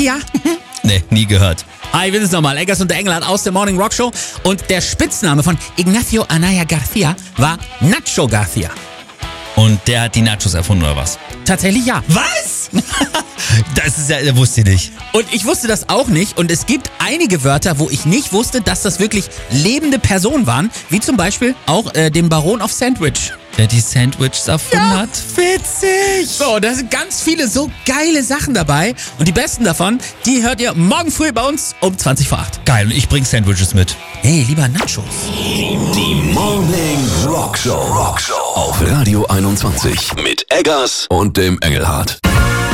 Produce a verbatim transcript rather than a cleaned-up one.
Ja. Nee, nie gehört. Hi, wir sind nochmal. Eggers und der Engelhardt aus der Morning Rock Show. Und der Spitzname von Ignacio Anaya Garcia war Nacho Garcia. Und der hat die Nachos erfunden, oder was? Tatsächlich ja. Was? Das ist ja, das wusste ich nicht. Und ich wusste das auch nicht. Und es gibt einige Wörter, wo ich nicht wusste, dass das wirklich lebende Personen waren. Wie zum Beispiel auch äh, den Baron of Sandwich. Der die Sandwiches erfunden Ja. hat. Witzig. So, da sind ganz viele so geile Sachen dabei. Und die besten davon, die hört ihr morgen früh bei uns um zwanzig vor acht. Geil, und ich bring Sandwiches mit. Hey, lieber Nachos. Die Morning Rock Show. Rock Show auf Radio einundzwanzig mit Eggers und dem Engelhardt.